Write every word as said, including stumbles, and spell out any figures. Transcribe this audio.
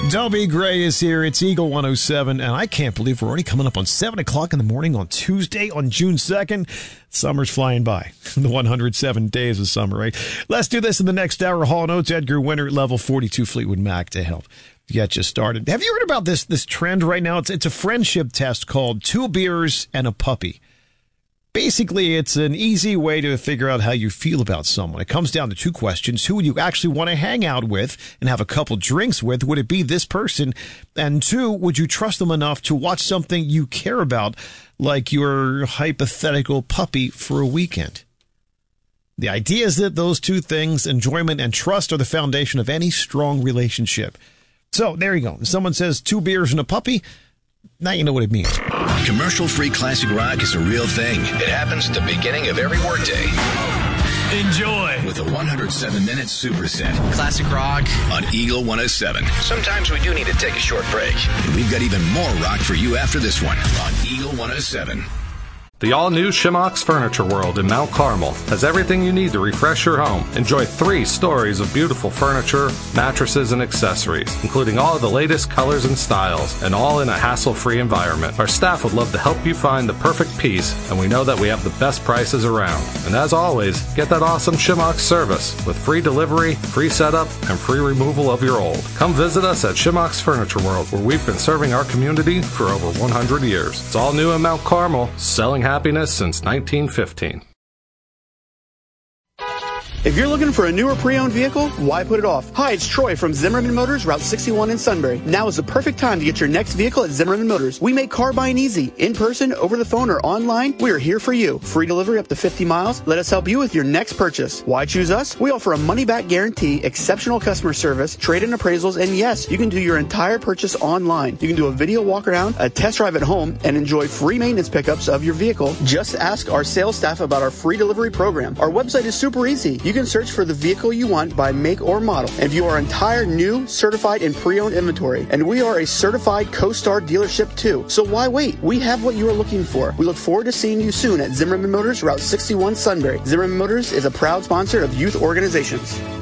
Dobie Gray is here. It's Eagle one oh seven, and I can't believe we're already coming up on seven o'clock in the morning on Tuesday, on June second. Summer's flying by. The one hundred seven days of summer, right? Let's do this in the next hour. Hall and Oates, Edgar Winter, level forty-two Fleetwood Mac to help get you started. Have you heard about this this trend right now? It's, it's a friendship test called Two Beers and a Puppy. Basically, it's an easy way to figure out how you feel about someone. It comes down to two questions. Who would you actually want to hang out with and have a couple drinks with? Would it be this person? And two, would you trust them enough to watch something you care about, like your hypothetical puppy, for a weekend? The idea is that those two things, enjoyment and trust, are the foundation of any strong relationship. So there you go. If someone says two beers and a puppy, now you know what it means. Commercial-free classic rock is a real thing. It happens at the beginning of every workday. Enjoy with a one hundred seven minute superset. Classic rock on Eagle one oh seven. Sometimes we do need to take a short break. And we've got even more rock for you after this one on Eagle one oh seven. The all-new Shimox Furniture World in Mount Carmel has everything you need to refresh your home. Enjoy three stories of beautiful furniture, mattresses, and accessories, including all of the latest colors and styles, and all in a hassle-free environment. Our staff would love to help you find the perfect piece, and we know that we have the best prices around. And as always, get that awesome Shimox service with free delivery, free setup, and free removal of your old. Come visit us at Shimox Furniture World, where we've been serving our community for over one hundred years. It's all new in Mount Carmel, selling happiness since nineteen fifteen. If you're looking for a newer pre-owned vehicle, why put it off? Hi, it's Troy from Zimmerman Motors, Route sixty-one in Sunbury. Now is the perfect time to get your next vehicle at Zimmerman Motors. We make car buying easy. In person, over the phone, or online, we are here for you. Free delivery up to fifty miles. Let us help you with your next purchase. Why choose us? We offer a money-back guarantee, exceptional customer service, trade-in appraisals, and yes, you can do your entire purchase online. You can do a video walk-around, a test drive at home, and enjoy free maintenance pickups of your vehicle. Just ask our sales staff about our free delivery program. Our website is super easy. You can search for the vehicle you want by make or model and view our entire new, certified, and pre-owned inventory. And we are a certified CoStar dealership too. So why wait? We have what you are looking for. We look forward to seeing you soon at Zimmerman Motors, Route sixty-one, Sunbury. Zimmerman Motors is a proud sponsor of youth organizations.